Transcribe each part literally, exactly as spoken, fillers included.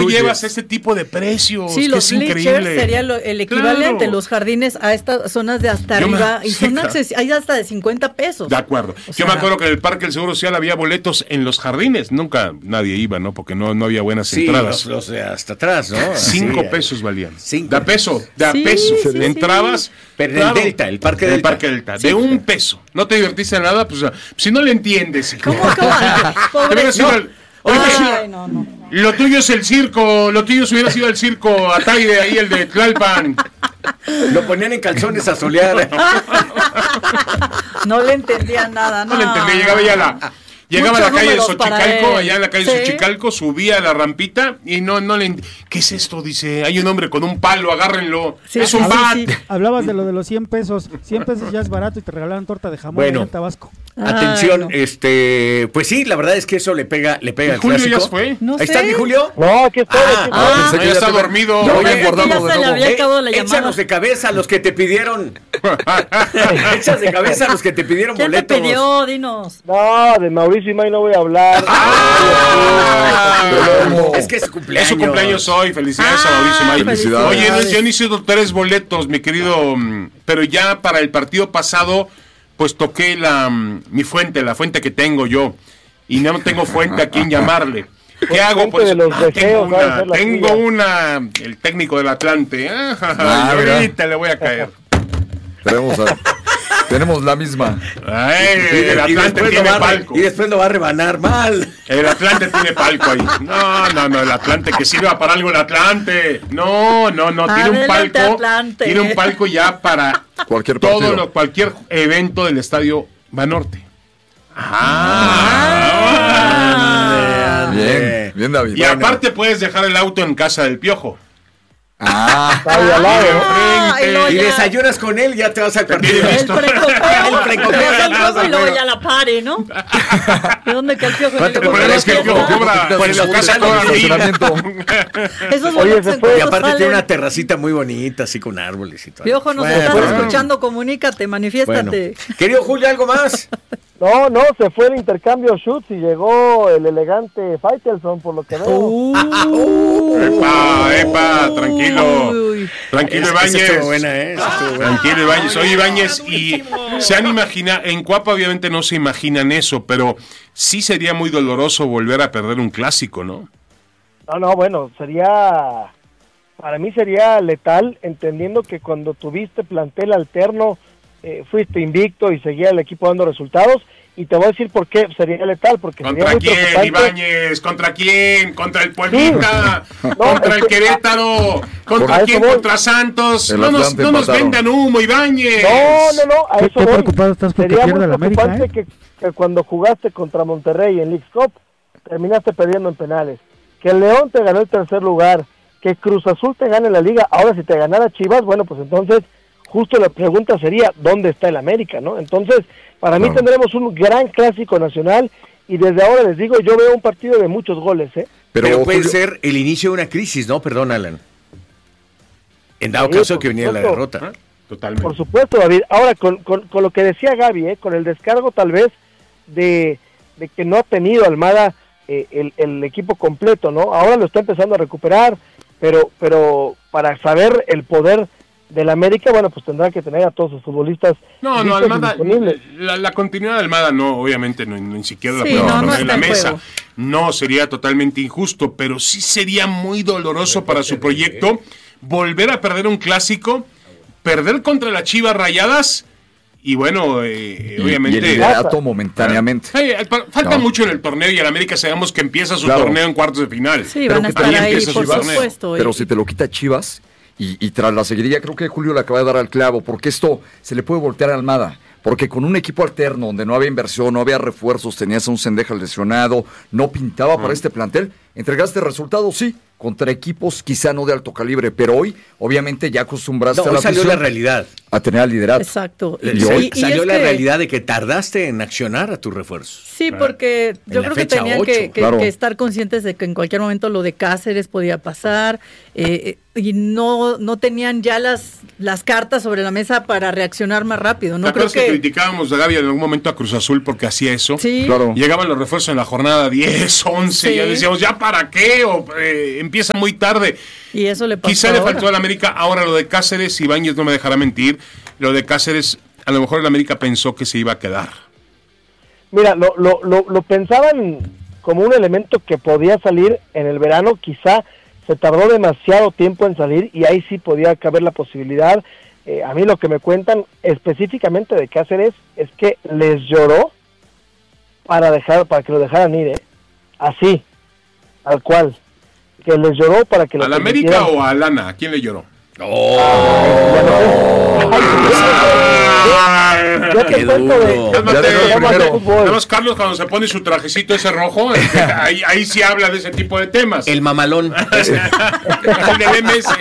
influyes. llevas ese tipo de precios. Sí, que los es bleachers increíble. sería lo, el equivalente, Claro. los jardines a estas zonas de hasta Yo me- arriba, y sí, son claro. acces- hay hasta de cincuenta pesos. De acuerdo. O Yo sea, me acuerdo que en el Parque del Seguro Social había boletos en los jardines. Nunca nadie iba, ¿no? Porque no, no había buenas Sí, entradas. los, los de hasta atrás, ¿no? Cinco Sí, pesos valían. Cinco. De a peso, de a Sí, peso. sí, sí. Entrabas. Pero en el Delta, el Parque en el Delta. Parque Delta. De un peso. No te divertiste en nada, pues si no le entiendes. hijo. ¿Cómo, cómo? Pobre- Te hubieras ido no. al- hubieras ido- Ay, no, no. Lo tuyo es el circo, lo tuyo si hubiera sido el circo Ataide, ahí el de Tlalpan. Lo ponían en calzones a solear. No le entendía nada, no. No le entendí, llegaba ya a la, llegaba a la Muchos calle de números para Xochicalco, él. allá en la calle Sí. de Xochicalco, subía a la rampita y no, no le ent- ¿qué es esto? Dice, hay un hombre con un palo, agárrenlo. Sí, es un sí, bat. sí. Hablabas de lo de los cien pesos. cien pesos ya es barato y te regalaban torta de jamón Bueno. allá en Tabasco. Atención, Ay, no. este, pues sí, la verdad es que eso le pega, le pega ¿Y al Julio clásico. ya se fue? No Ahí está sé. mi Julio. No, aquí estoy. Ah, aquí estoy. Ah, No, ya está dormido. Yo Oye, pensé que guardamos ya de se le nuevo. había Eh, acabado la échanos llamada. de cabeza a los que te pidieron. Échanos de cabeza a los que te pidieron ¿Quién te boletos. pidió? Dinos. No, de Mauricio Imay no voy a hablar. Ah, Es que es su cumpleaños. Es su cumpleaños hoy, felicidades Ah, a Mauricio May. felicidades. Oye, no, yo necesito tres boletos, mi querido, mm, pero ya para el partido pasado, pues toqué la mm, mi fuente, la fuente que tengo yo, y no tengo fuente a quien llamarle. ¿Qué hago? fuente Pues de los ah, tengo deseos, va a una, ser la tengo tuya. una, el técnico del Atlante. Ah, Ah, y mira. ahorita le voy a caer. Tenemos, a- tenemos la misma. Ay, Y, el y Atlante después lo tiene va a re- palco. y después lo va a rebanar mal. El Atlante tiene palco ahí. No, no, no, el Atlante, que sirva para algo el Atlante. No, no, no, tiene un Adelante, palco. Atlante. Tiene un palco ya para Cualquier todo partido. lo, cualquier evento del Estadio Banorte. Ah. Bien, bien, David. Y aparte puedes dejar el auto en casa del Piojo. Ah, Está ahí al lado, ¿no? Ah, y luego Y ya- desayunas con él, ya te vas al partido. pide El listo. precopeo. El precopeo. El juego y luego ya la pare, ¿no? ¿De dónde que el piojo? ¿Cuánto le- Pero es que el Piojo cobra, Pues en la el casa cobra mil. estacionamiento. Esos Oye, boletos se en fue. Y cuánto aparte tiene salen? una terracita muy bonita, así con árboles y todo. Piojo, nos Bueno, estás bueno. escuchando, comunícate, Bueno. manifiéstate. Querido Julio, ¿algo más? No, no, se fue el intercambio shoots y llegó el elegante Faitelson, por lo que veo. Uh, Epa, epa, tranquilo. Uy. Tranquilo, Esa- esa Ibáñez. estuvo buena, ¿eh? Esa estuvo buena. Tranquilo, Ibáñez. Oye, Ibáñez, y se han imaginado, en Cuapa obviamente no se imaginan eso, pero sí sería muy doloroso volver a perder un clásico, ¿no? No, no, bueno, sería, para mí sería letal, entendiendo que cuando tuviste plantel alterno, eh, fuiste invicto y seguía el equipo dando resultados, y te voy a decir por qué sería letal, porque ¿Contra sería muy quién, preocupante. Ibáñez? ¿Contra quién? ¿Contra el Pueblita? No, ¿Contra es el que- Querétaro? ¿Contra A eso quién? voy. ¿Contra Santos? El No nos, Atlante no nos empataron. vendan humo, Ibáñez. No, no, no, a ¿Qué- eso qué voy. preocupado estás porque Sería pierde muy el América, preocupante eh? que, que cuando jugaste contra Monterrey en Leagues Cup, terminaste perdiendo en penales. Que el León te ganó el tercer lugar, que Cruz Azul te gane la liga. Ahora, si te ganara Chivas, bueno, pues entonces, justo la pregunta sería, ¿dónde está el América, no? Entonces, para mí Claro. tendremos un gran clásico nacional, y desde ahora les digo, yo veo un partido de muchos goles, ¿eh? Pero, Pero, puede Julio- ser el inicio de una crisis, ¿no? Perdón, Alan. En dado Sí, caso por que viniera la supuesto. derrota. ¿Ah? Totalmente. Por supuesto, David. Ahora, con, con, con lo que decía Gaby, ¿eh? Con el descargo tal vez de, de que no ha tenido Almada eh, el, el equipo completo, ¿no? Ahora lo está empezando a recuperar, pero pero para saber el poder del América, bueno, pues tendrá que tener a todos sus futbolistas No, no, listos y Almada, disponibles. la, la continuidad de Almada no, obviamente, no, ni siquiera la Sí, podemos no, no poner en está la en mesa. juego. No, sería totalmente injusto, pero sí sería muy doloroso para su proyecto volver a perder un clásico, perder contra las Chivas Rayadas y bueno, eh, Y- obviamente... y el liderato momentáneamente. Hey, eh, pa- falta No. mucho en el torneo y el América sabemos que empieza su Claro. torneo en cuartos de final. Sí, Pero van a que estar también ahí, empieza por su torneo. supuesto. Pero y- si te lo quita Chivas y, y tras la seguidilla, creo que Julio le acaba de dar al clavo, porque esto se le puede voltear a Almada. Porque con un equipo alterno, donde no había inversión, no había refuerzos, tenías a un Cendeja lesionado, no pintaba para este plantel, entregaste resultados, sí, contra equipos quizá no de alto calibre, pero hoy, obviamente, ya acostumbraste No, a hoy la salió afición la realidad. a tener al liderato. Exacto. Y Sa- hoy- y salió es la que- realidad de que tardaste en accionar a tus refuerzos. Sí, porque yo la creo que fecha tenían ocho, que, que- claro. que estar conscientes de que en cualquier momento lo de Cáceres podía pasar eh, y no no tenían ya las las cartas sobre la mesa para reaccionar más rápido. ¿Te No creo acuerdas que que criticábamos a Gaby en algún momento a Cruz Azul porque hacía eso? sí. Claro. Llegaban los refuerzos en la jornada diez, once, Sí. y ya decíamos, ya para qué, o eh, empieza muy tarde. Y eso le pasó Quizá le ahora. faltó al América. Ahora lo de Cáceres, Ibáñez no me dejará mentir, lo de Cáceres, a lo mejor el América pensó que se iba a quedar. Mira, lo, lo, lo, lo pensaban como un elemento que podía salir en el verano, quizá se tardó demasiado tiempo en salir y ahí sí podía caber la posibilidad. Eh, a mí lo que me cuentan específicamente de Cáceres es que les lloró para dejar para que lo dejaran ir, ¿eh? Así, tal cual, que les lloró para que lo ¿A la América o a Lana? ¿A quién le lloró? Yo te Qué cuento de, duro. Cálmate, Ya digo vamos al primero. fútbol. Nada más Carlos cuando se pone su trajecito ese rojo, este, ahí, ahí sí habla de ese tipo de temas. El mamalón. El del M S.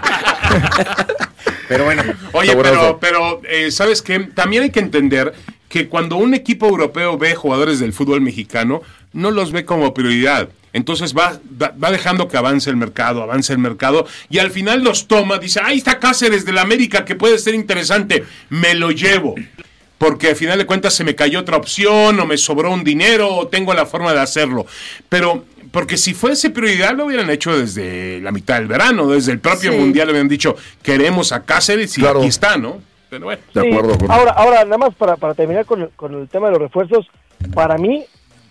Pero bueno. Oye, Sabroso. pero, pero eh, ¿sabes qué? También hay que entender que cuando un equipo europeo ve jugadores del fútbol mexicano, no los ve como prioridad. Entonces va, va, va dejando que avance el mercado, avance el mercado, y al final los toma, dice, ahí está Cáceres del América, que puede ser interesante, me lo llevo. Porque al final de cuentas se me cayó otra opción, o me sobró un dinero, o tengo la forma de hacerlo. Pero, porque si fuese prioridad, lo hubieran hecho desde la mitad del verano, desde el propio Sí. Mundial le habían dicho, queremos a Cáceres, y Claro. aquí está, ¿no? Pero bueno. De Sí, acuerdo. Julio. Ahora, ahora nada más para, para terminar con el, con el tema de los refuerzos, para mí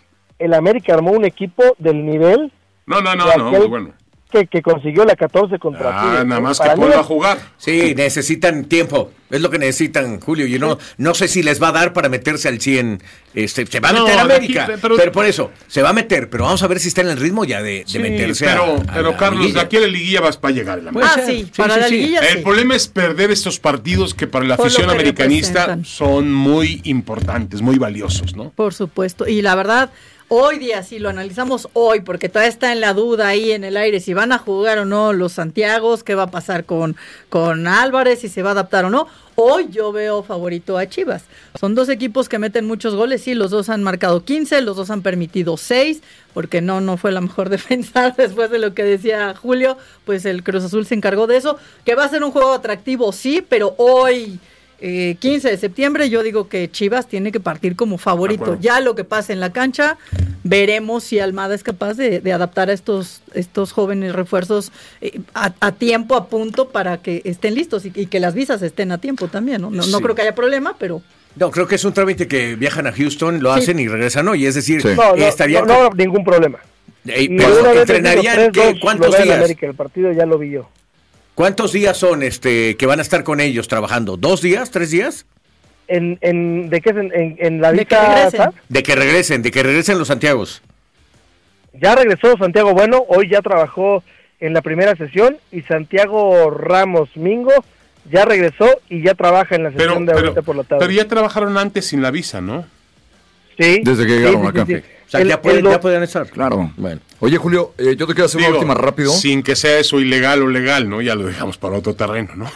el América armó un equipo del nivel No, no, no, de no, aquel muy bueno. que, que consiguió la catorce contra Ah, Tigres, nada ¿eh? más que Para mí vuelva a es- jugar. Sí, necesitan tiempo. Es lo que necesitan, Julio. Y no, no sé si les va a dar para meterse al cien. Este, se va a No, meter a de América. aquí, pero, pero- por eso, se va a meter. Pero vamos a ver si está en el ritmo ya de, de Sí, meterse pero, a, a pero la Carlos, de liguilla. aquí a la liguilla vas para llegar. El América. Ah, Puede ser. sí, Sí, para sí, la sí. liguilla El sí. problema es perder estos partidos que para la Por lo afición que americanista representan. son muy importantes, muy valiosos, ¿no? Por supuesto. Y la verdad, hoy día, si lo analizamos hoy, porque todavía está en la duda ahí en el aire, si van a jugar o no los Santiagos, qué va a pasar con, con Álvarez, si se va a adaptar o no. Hoy yo veo favorito a Chivas. Son dos equipos que meten muchos goles, sí, los dos han marcado quince, los dos han permitido seis, porque no, no fue la mejor defensa después de lo que decía Julio, pues el Cruz Azul se encargó de eso, que va a ser un juego atractivo, sí, pero hoy... Eh, quince de septiembre, yo digo que Chivas tiene que partir como De favorito. acuerdo. Ya lo que pase en la cancha, veremos si Almada es capaz de, de adaptar a estos, estos jóvenes refuerzos eh, a, a tiempo, a punto, para que estén listos y, y que las visas estén a tiempo también. No, no, no Sí. creo que haya problema, pero No, creo que es un trámite que viajan a Houston, lo Sí. hacen y regresan hoy. Es decir, Sí. No, no, estarían. no, no habrá ningún problema. Eh, Y pero una vez entrenarían, les digo, ¿qué? tres, dos, ¿Cuántos lo ve en días? América, el partido ya lo vi yo. ¿Cuántos días son este que van a estar con ellos trabajando? ¿Dos días? ¿Tres días? En, en, ¿De qué es? En, en, en la De que vista, regresen. ¿sabes? De que regresen, de que regresen los Santiagos. Ya regresó Santiago Bueno, hoy ya trabajó en la primera sesión, y Santiago Ramos Mingo ya regresó y ya trabaja en la Pero, sesión de pero, ahorita por la tarde. pero ya trabajaron antes sin la visa, ¿no? Sí, Desde que sí, llegaron sí, acá. sí, sí. O sea, El- ya, pueden, el do- ya pueden estar. Claro. Bueno. Oye, Julio, eh, yo te quiero hacer una Digo, última rápido. Sin que sea eso ilegal o legal, ¿no? Ya lo dejamos para otro terreno, ¿no?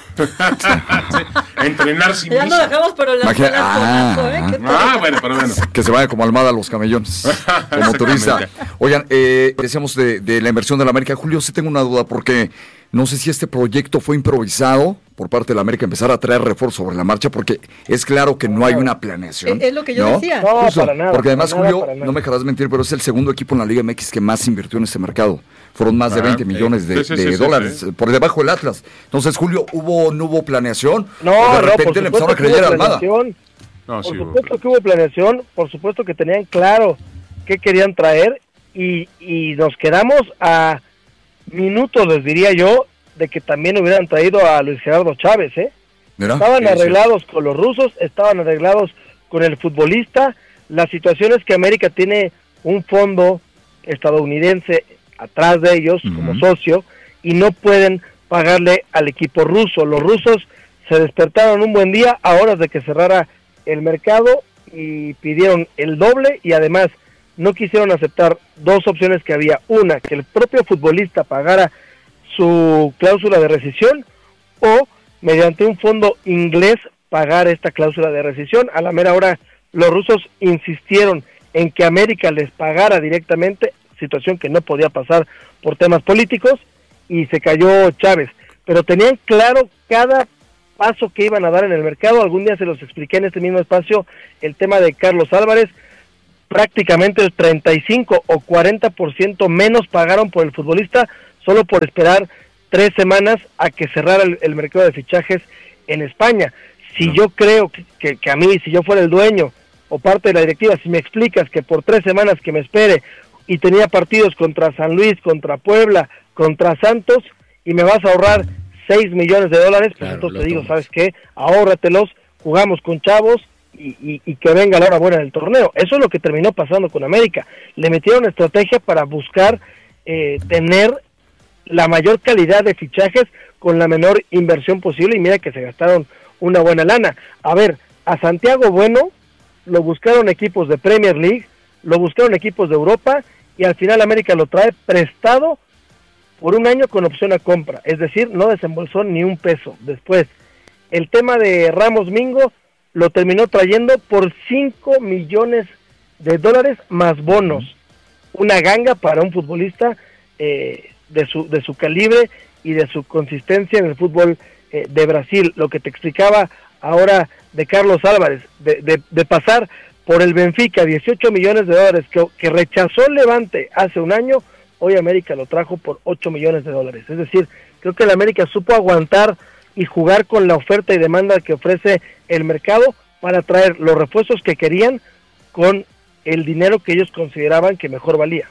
Sí. Entrenar sin ya no visa. dejamos, pero la Imagina- ah, ah, ¿eh? ¿Qué tal? Ah, bueno, pero bueno. Que se vaya como Almada a los camellones, como turista. Exactamente. Oigan, eh, decíamos de, de la inversión de la América. Julio, sí tengo una duda porque no sé si este proyecto fue improvisado por parte de la América, empezar a traer refuerzo sobre la marcha, porque es claro que no hay una planeación. Es- es lo que yo ¿no? decía. No, Justo, para nada. porque además, para nada, Julio, para nada. no me dejarás mentir, pero es el segundo equipo en la Liga M X que más invirtió en este mercado. Fueron más de Ah, veinte eh, millones de, sí, sí, de sí, sí, dólares, sí. por debajo del Atlas. Entonces, Julio, ¿hubo no hubo planeación? No, ¿O de no, repente por le empezaron a supuesto que creer a hubo Almada? planeación. No, Por sí, supuesto que hubo planeación, por supuesto que tenían claro qué querían traer, y, y nos quedamos a minutos, les diría yo, de que también hubieran traído a Luis Gerardo Chávez, ¿eh? Mira. Estaban Sí, sí. arreglados con los rusos, estaban arreglados con el futbolista. La situación es que América tiene un fondo estadounidense atrás de ellos Ujú. como socio, y no pueden pagarle al equipo ruso. Los rusos se despertaron un buen día a horas de que cerrara el mercado y pidieron el doble, y además no quisieron aceptar dos opciones que había: una, que el propio futbolista pagara su cláusula de rescisión, o mediante un fondo inglés pagar esta cláusula de rescisión. A la mera hora los rusos insistieron en que América les pagara directamente, situación que no podía pasar por temas políticos, y se cayó Chávez. Pero tenían claro cada paso que iban a dar en el mercado. Algún día se los expliqué en este mismo espacio, el tema de Carlos Álvarez. prácticamente el treinta y cinco o cuarenta por ciento menos pagaron por el futbolista solo por esperar tres semanas a que cerrara el, el mercado de fichajes en España. Si no. yo creo que, que, que a mí, si yo fuera el dueño o parte de la directiva, si me explicas que por tres semanas que me espere y tenía partidos contra San Luis, contra Puebla, contra Santos, y me vas a ahorrar seis millones de dólares, pues claro, entonces te digo, ¿sabes qué? Ahórratelos, jugamos con chavos y, y, y que venga la hora buena del torneo. Eso es lo que terminó pasando con América. Le metieron estrategia para buscar eh, tener la mayor calidad de fichajes con la menor inversión posible, y mira que se gastaron una buena lana. A ver, a Santiago Bueno lo buscaron equipos de Premier League, lo buscaron equipos de Europa, y al final América lo trae prestado por un año con opción a compra, es decir, no desembolsó ni un peso. Después, el tema de Ramos Mingo lo terminó trayendo por cinco millones de dólares más bonos, una ganga para un futbolista eh, de su de su calibre y de su consistencia en el fútbol eh, de Brasil. Lo que te explicaba ahora de Carlos Álvarez, de, de, de pasar por el Benfica, dieciocho millones de dólares que, que rechazó el Levante hace un año, hoy América lo trajo por ocho millones de dólares. Es decir, creo que el América supo aguantar y jugar con la oferta y demanda que ofrece el mercado para traer los refuerzos que querían con el dinero que ellos consideraban que mejor valía.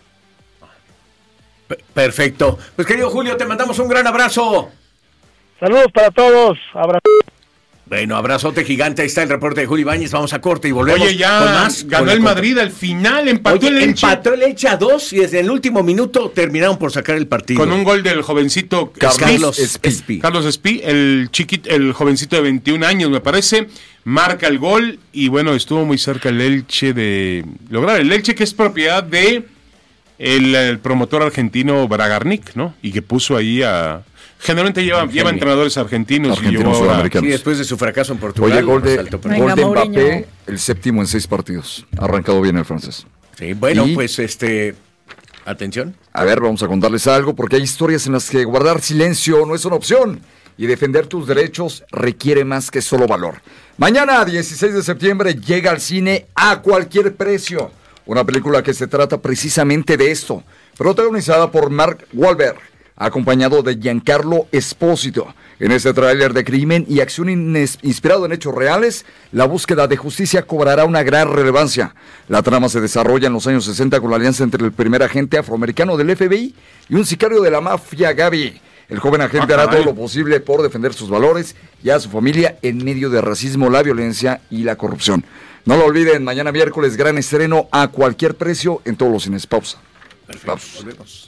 Perfecto. Pues querido Julio, te mandamos un gran abrazo. Saludos para todos. Abrazo. Bueno, abrazote gigante. Ahí está el reporte de Julio Ibáñez. Vamos a corte y volvemos. Oye, ya con más, ganó con el Madrid al final, empató Oye, el Elche. Empató el Elche a dos y desde el último minuto terminaron por sacar el partido. Con un gol del jovencito Carlos Espí. Espí. Carlos Espí, el chiquito, el jovencito de veintiún años, me parece. Marca el gol y bueno, estuvo muy cerca el Elche de lograr. El Elche que es propiedad de el, el promotor argentino Bragarnik, ¿no? Y que puso ahí a... Generalmente lleva, lleva entrenadores argentinos. Argentinos y sudamericanos. Sí, después de su fracaso en Portugal. Oye, gol de, Venga, gol de Mourinho. Mbappé, el séptimo en seis partidos. Ha arrancado bien el francés. Sí, bueno, Y- pues este... Atención. A ver, vamos a contarles algo, porque hay historias en las que guardar silencio no es una opción y defender tus derechos requiere más que solo valor. Mañana, dieciséis de septiembre, llega al cine A Cualquier Precio, una película que se trata precisamente de esto, protagonizada por Mark Wahlberg, acompañado de Giancarlo Espósito. En este tráiler de crimen y acción ines- inspirado en hechos reales, la búsqueda de justicia cobrará una gran relevancia. La trama se desarrolla en los años sesenta con la alianza entre el primer agente afroamericano del F B I y un sicario de la mafia Gaby. El joven agente Ah, hará todo caray. lo posible por defender sus valores y a su familia en medio del racismo, la violencia y la corrupción. No lo olviden, mañana miércoles, gran estreno A Cualquier Precio en todos los cines. Pausa. Perfecto. Vamos. Volvemos.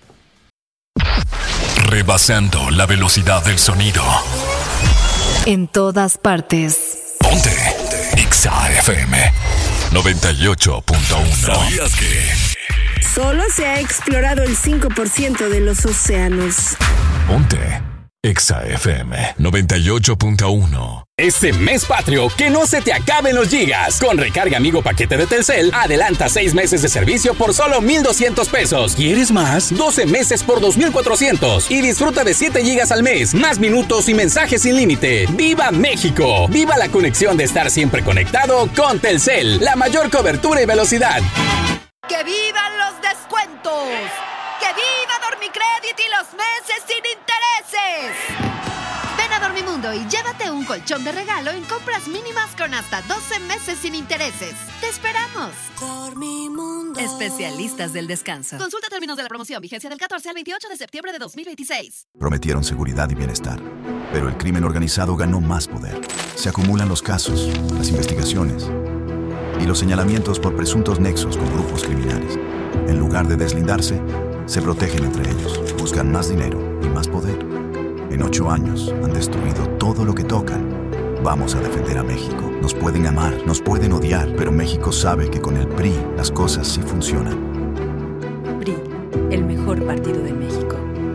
Rebasando la velocidad del sonido. En todas partes. Ponte Exa F M noventa y ocho punto uno. ¿Sabías que? Solo se ha explorado el cinco por ciento de los océanos. Ponte Exa F M noventa y ocho punto uno. Este mes patrio, que no se te acaben los gigas. Con Recarga Amigo Paquete de Telcel, adelanta seis meses de servicio por solo mil doscientos pesos. ¿Quieres más? doce meses por dos mil cuatrocientos. Y disfruta de siete gigas al mes, más minutos y mensajes sin límite. ¡Viva México! ¡Viva la conexión de estar siempre conectado con Telcel! La mayor cobertura y velocidad. ¡Que vivan los descuentos! ¡Que viva Dormicredit y los meses sin intereses! Ven a Dormimundo y llévate un colchón de regalo en compras mínimas con hasta doce meses sin intereses. ¡Te esperamos! Dormimundo. Especialistas del descanso. Consulta términos de la promoción. Vigencia del catorce al veintiocho de septiembre de dos mil veintiséis. Prometieron seguridad y bienestar, pero el crimen organizado ganó más poder. Se acumulan los casos, las investigaciones y los señalamientos por presuntos nexos con grupos criminales. En lugar de deslindarse, se protegen entre ellos, buscan más dinero y más poder. En ocho años han destruido todo lo que tocan. Vamos a defender a México. Nos pueden amar, nos pueden odiar, pero México sabe que con el P R I las cosas sí funcionan. P R I, el mejor partido de México.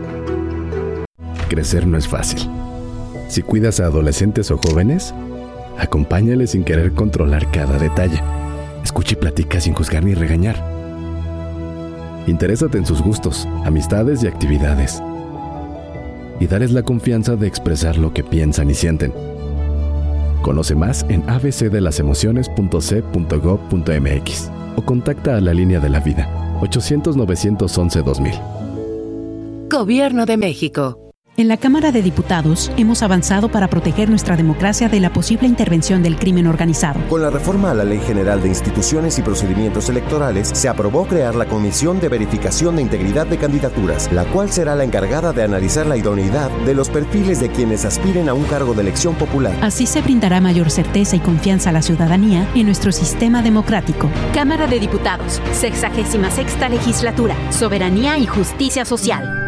Crecer no es fácil. Si cuidas a adolescentes o jóvenes, acompáñales sin querer controlar cada detalle. Escucha y platica sin juzgar ni regañar. Interésate en sus gustos, amistades y actividades. Y dales la confianza de expresar lo que piensan y sienten. Conoce más en a b c de las emociones punto c punto gob punto m x o contacta a la línea de la vida ochocientos, novecientos once, dos mil. Gobierno de México. En la Cámara de Diputados hemos avanzado para proteger nuestra democracia de la posible intervención del crimen organizado. Con la reforma a la Ley General de Instituciones y Procedimientos Electorales, se aprobó crear la Comisión de Verificación de Integridad de Candidaturas, la cual será la encargada de analizar la idoneidad de los perfiles de quienes aspiren a un cargo de elección popular. Así se brindará mayor certeza y confianza a la ciudadanía en nuestro sistema democrático. Cámara de Diputados, sexagésima sexta Legislatura, Soberanía y Justicia Social.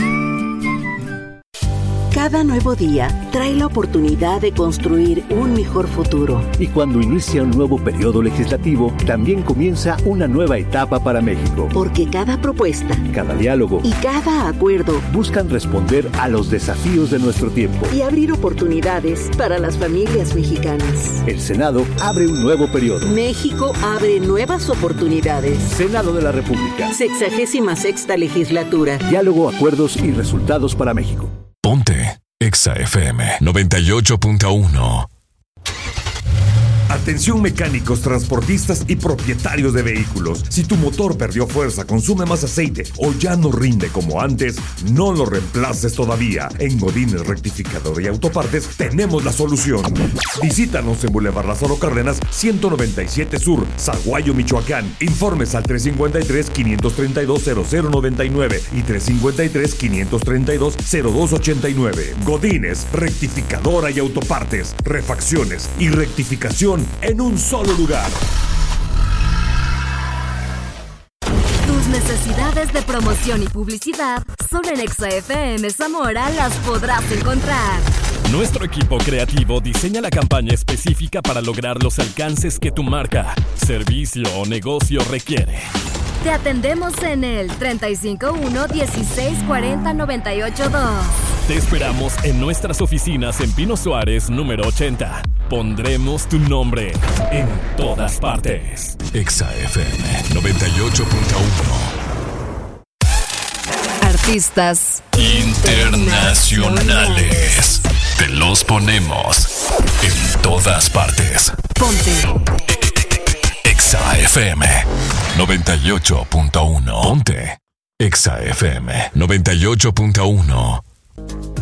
Cada nuevo día trae la oportunidad de construir un mejor futuro. Y cuando inicia un nuevo periodo legislativo, también comienza una nueva etapa para México. Porque cada propuesta, cada diálogo y cada acuerdo buscan responder a los desafíos de nuestro tiempo y abrir oportunidades para las familias mexicanas. El Senado abre un nuevo periodo. México abre nuevas oportunidades. Senado de la República. Sexagésima sexta Legislatura. Diálogo, acuerdos y resultados para México. Ponte Exa F M noventa y ocho punto uno. Atención mecánicos, transportistas y propietarios de vehículos. Si tu motor perdió fuerza, consume más aceite o ya no rinde como antes, no lo reemplaces todavía. En Godínez Rectificador y Autopartes tenemos la solución. Visítanos en Boulevard Lázaro Cárdenas, ciento noventa y siete Sur, Zaguayo, Michoacán. Informes al tres cinco tres, cinco tres dos, cero cero nueve nueve y tres cinco tres, cinco tres dos, cero dos ocho nueve. Godínez Rectificadora y Autopartes. Refacciones y rectificación en un solo lugar. Tus necesidades de promoción y publicidad solo en Exa F M Zamora las podrás encontrar. Nuestro equipo creativo diseña la campaña específica para lograr los alcances que tu marca, servicio o negocio requiere. Te atendemos en el treinta y cinco uno, dieciséis cuarenta, noventa y ocho dos. Te esperamos en nuestras oficinas en Pino Suárez, número ochenta. Pondremos tu nombre en todas partes. Exa F M noventa y ocho punto uno. Artistas internacionales. Te los ponemos en todas partes. Ponte Exa F M noventa y ocho punto uno. Ponte Exa F M noventa y ocho punto uno.